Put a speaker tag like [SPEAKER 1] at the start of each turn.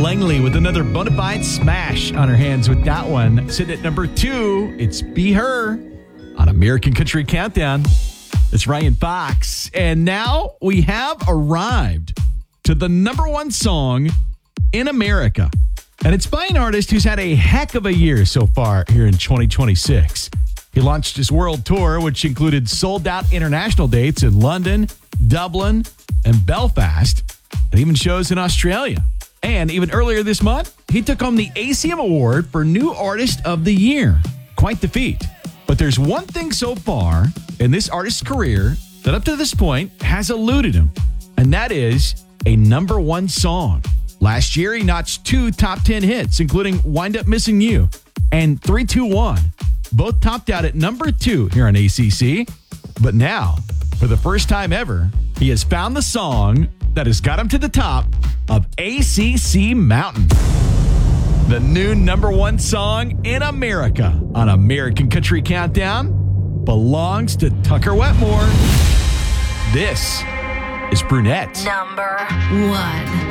[SPEAKER 1] Langley with another bona fide smash on her hands with that one. Sitting at number 2, it's Be Her on American Country Countdown. It's Ryan Fox. And now we have arrived to the number 1 song in America. And it's by an artist who's had a heck of a year so far here in 2026. He launched his world tour, which included sold-out international dates in London, Dublin, and Belfast, and even shows in Australia. And even earlier this month, he took home the ACM Award for New Artist of the Year. Quite the feat. But there's one thing so far in this artist's career that up to this point has eluded him, and that is a number 1 song. Last year, he notched 2 top 10 hits, including Wind Up Missing You and 321. Both topped out at number 2 here on ACC. But now, for the first time ever, he has found the song that has got him to the top of ACC Mountain. The new number 1 song in America on American Country Countdown belongs to Tucker Wetmore. This is Brunette.
[SPEAKER 2] Number 1.